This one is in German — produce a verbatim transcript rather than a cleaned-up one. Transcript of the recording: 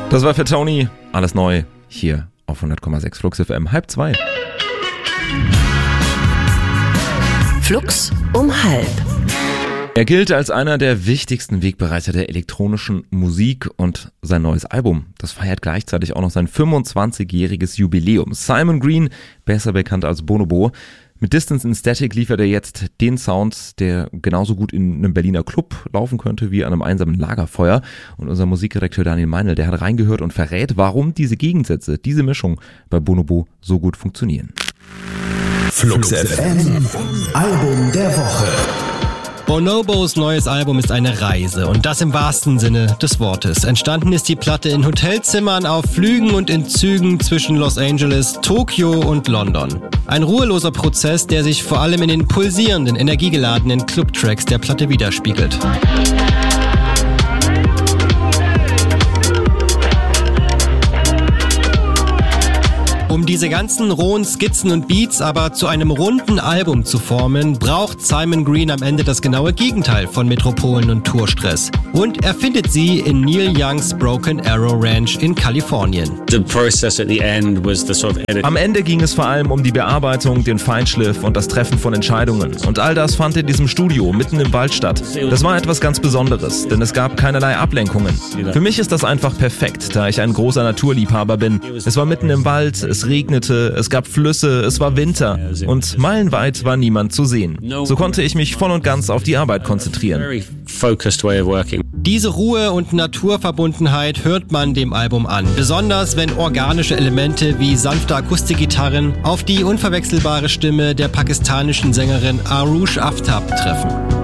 Das war für Tony. Alles neu hier auf hundert Komma sechs Flux F M. Halb zwei. Flux um halb. Er gilt als einer der wichtigsten Wegbereiter der elektronischen Musik und sein neues Album, das feiert gleichzeitig auch noch sein fünfundzwanzigjähriges Jubiläum. Simon Green, besser bekannt als Bonobo. Mit Distance in Static liefert er jetzt den Sound, der genauso gut in einem Berliner Club laufen könnte wie an einem einsamen Lagerfeuer. Und unser Musikredakteur Daniel Meinl, der hat reingehört und verrät, warum diese Gegensätze, diese Mischung bei Bonobo so gut funktionieren. Flux F M, Album der Woche. Bonobos neues Album ist eine Reise und das im wahrsten Sinne des Wortes. Entstanden ist die Platte in Hotelzimmern, auf Flügen und in Zügen zwischen Los Angeles, Tokio und London. Ein ruheloser Prozess, der sich vor allem in den pulsierenden, energiegeladenen Clubtracks der Platte widerspiegelt. Um diese ganzen rohen Skizzen und Beats aber zu einem runden Album zu formen, braucht Simon Green am Ende das genaue Gegenteil von Metropolen und Tourstress. Und er findet sie in Neil Youngs Broken Arrow Ranch in Kalifornien. The process at the end was the sort of edit. Am Ende ging es vor allem um die Bearbeitung, den Feinschliff und das Treffen von Entscheidungen. Und all das fand in diesem Studio mitten im Wald statt. Das war etwas ganz Besonderes, denn es gab keinerlei Ablenkungen. Für mich ist das einfach perfekt, da ich ein großer Naturliebhaber bin. Es war mitten im Wald, es regnete, es gab Flüsse, es war Winter und meilenweit war niemand zu sehen. So konnte ich mich voll und ganz auf die Arbeit konzentrieren. Diese Ruhe und Naturverbundenheit hört man dem Album an, besonders wenn organische Elemente wie sanfte Akustikgitarren auf die unverwechselbare Stimme der pakistanischen Sängerin Arush Aftab treffen.